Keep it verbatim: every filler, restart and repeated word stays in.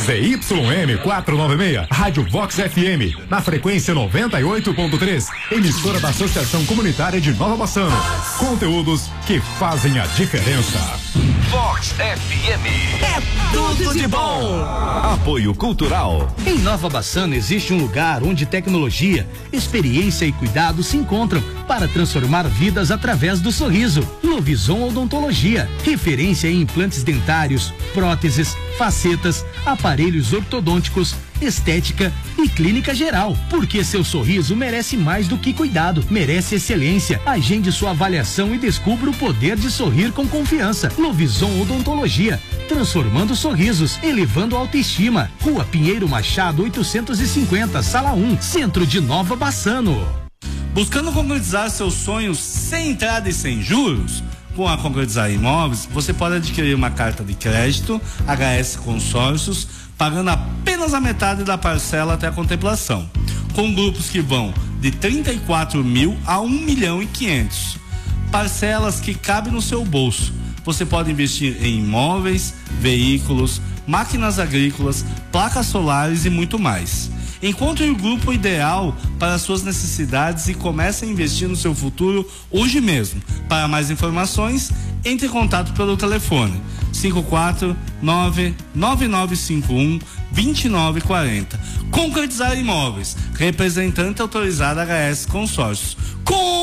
Z Y M quatrocentos e noventa e seis, Rádio Vox F M, na frequência noventa e oito ponto três, emissora da Associação Comunitária de Nova Bassano. Conteúdos que fazem a diferença. Vox F M. É tudo de bom. Apoio Cultural. Em Nova Bassano existe um lugar onde tecnologia, experiência e cuidado se encontram para transformar vidas através do sorriso. Lovison Odontologia, referência em implantes dentários, próteses, facetas, aparelhos ortodônticos, estética e clínica geral, porque seu sorriso merece mais do que cuidado, merece excelência. Agende sua avaliação e descubra o poder de sorrir com confiança. Lovison Odontologia, transformando sorrisos, elevando a autoestima. Rua Pinheiro Machado oitocentos e cinquenta, Sala um, Centro de Nova Bassano. Buscando concretizar seus sonhos sem entrada e sem juros? Com a Concretizar Imóveis, você pode adquirir uma carta de crédito H S Consórcios, pagando apenas a metade da parcela até a contemplação, com grupos que vão de trinta e quatro mil a um milhão e quinhentos. Parcelas que cabem no seu bolso. Você pode investir em imóveis, veículos, máquinas agrícolas, placas solares e muito mais. Encontre o grupo ideal para suas necessidades e comece a investir no seu futuro hoje mesmo. Para mais informações, entre em contato pelo telefone cinco quatro nove, nove nove cinco um, dois nove quatro zero. Concretizar Imóveis, representante autorizado H S Consórcios. Com